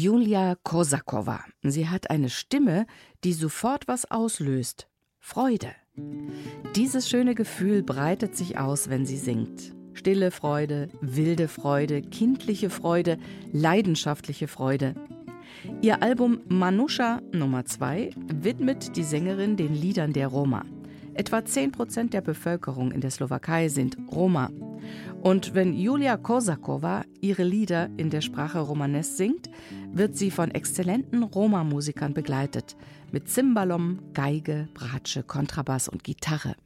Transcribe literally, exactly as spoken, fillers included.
Julia Kosakowa. Sie hat eine Stimme, die sofort was auslöst. Freude. Dieses schöne Gefühl breitet sich aus, wenn sie singt. Stille Freude, wilde Freude, kindliche Freude, leidenschaftliche Freude. Ihr Album Manusha Nummer zwei widmet die Sängerin den Liedern der Roma. Etwa zehn Prozent der Bevölkerung in der Slowakei sind Roma. Und wenn Julia Kosakowa ihre Lieder in der Sprache Romanes singt, wird sie von exzellenten Roma-Musikern begleitet. Mit Cimbalom, Geige, Bratsche, Kontrabass und Gitarre.